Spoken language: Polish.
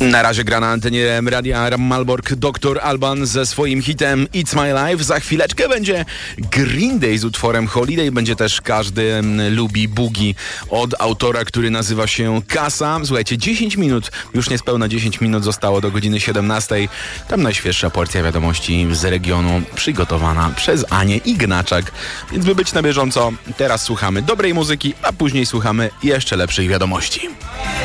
Na razie gra na antenie Radia Malbork Dr. Alban ze swoim hitem It's My Life. Za chwileczkę będzie Green Day z utworem Holiday. Będzie też Każdy lubi boogie od autora, który nazywa się Kasa. Słuchajcie, 10 minut, już niespełna 10 minut zostało do godziny 17. Tam najświeższa porcja wiadomości z regionu przygotowana przez Anię Ignaczak. Więc by być na bieżąco, teraz słuchamy dobrej muzyki, a później słuchamy jeszcze lepszych wiadomości.